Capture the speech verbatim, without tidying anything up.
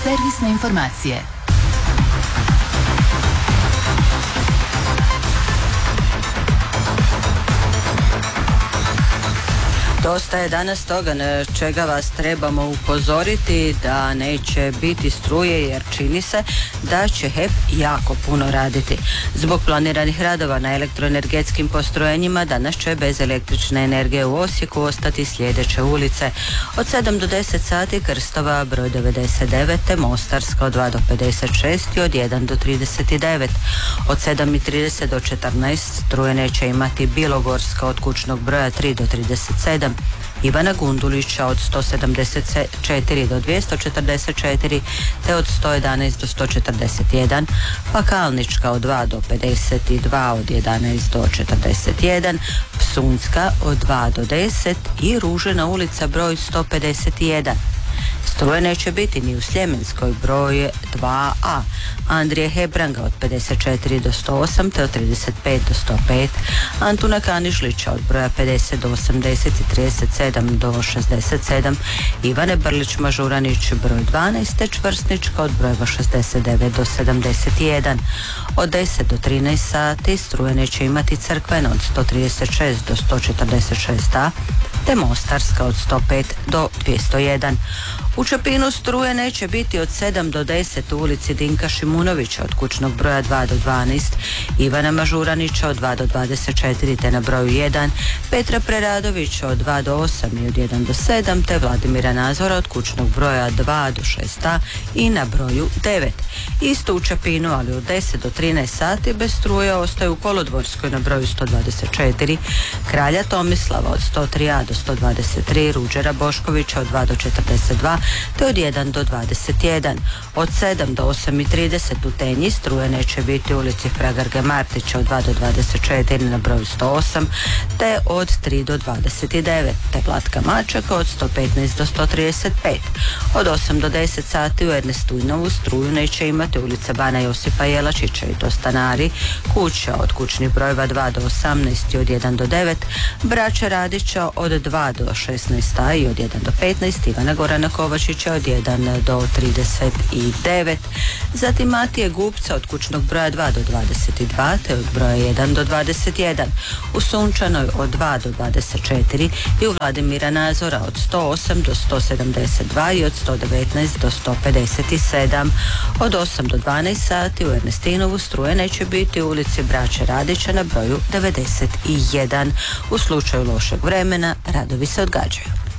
Servisne informacije. Dosta je danas toga na čega vas trebamo upozoriti da neće biti struje jer čini se da će H E P jako puno raditi. Zbog planiranih radova na elektroenergetskim postrojenjima danas će bez električne energije u Osijeku ostati sljedeće ulice. Od sedam do deset sati Krstova broj devedeset devet te Mostarska od dva do pedeset šest i od jedan do trideset devet. Od sedam i trideset do četrnaest struje neće imati Bilogorska od kućnog broja tri do trideset sedam, Ivana Gundulića od sto sedamdeset četiri do dvjesto četrdeset četiri te od sto jedanaest do sto četrdeset jedan, pa Kalnička od dva do pedeset dva od jedanaest do četrdeset jedan, Psunjska od dva do deset i Ružena ulica broj sto pedeset jedan. Struje neće biti ni u Sljemenskoj broj dva a, Andrije Hebranga od pedeset četiri do sto osam te od trideset pet do sto pet, Antuna Kanišlića od broja pedeset do osamdeset i trideset sedam do šezdeset sedam, Ivane Brlić-Mažuranić broj dvanaest te Čvrsnička od brojeva šezdeset devet do sedamdeset jedan. Od deset do trinaest sati struje neće imati Crkvena od sto trideset šest do sto četrdeset šest a te Mostarska od sto pet do dvjesto jedan. U Čepinu struje neće biti od sedam do deset u ulici Dinka Šimunovića od kućnog broja dva do dvanaest, Ivana Mažuranića od dva do dvadeset četiri te na broju jedan, Petra Preradovića od dva do osam i od jedan do sedam te Vladimira Nazora od kućnog broja dva do šest a i na broju devet. Isto u Čepinu, ali od deset do trinaest sati bez struje ostaju u Kolodvorskoj na broju sto dvadeset četiri, Kralja Tomislava od sto tri a do sto dvadeset tri, Ruđera Boškovića od dva do četrdeset dva te od jedan do dvadeset jedan. Od sedam do osam i trideset u Tenji struje neće biti u ulici Fra Grge Martića od dva do dvadeset četiri na broju sto osam te od tri do dvadeset devet, te Vlatka Mačaka od sto petnaest do sto trideset pet. Od osam do deset sati u Ernestujnovu struju neće imati ulica Bana Josipa Jelačića i to stanari, kuća od kućnih brojeva dva do osamnaest i od jedan do devet, Braća Radića od dva do šesnaest a i od jedan do petnaest, Ivana Gorana Kovačića od jedan do trideset devet, zatim Matije Gupca od kućnog broja dva do dvadeset dva te od broja jedan do dvadeset jedan, u Sunčanoj od dva do dvadeset četiri i u Vladimira Nazora od sto osam do sto sedamdeset dva i od sto devetnaest do sto pedeset sedam. Od osam do dvanaest sati u Ernestinovu struje neće biti u ulici Braće Radića na broju devedeset jedan. U slučaju lošeg vremena radovi se odgađaju.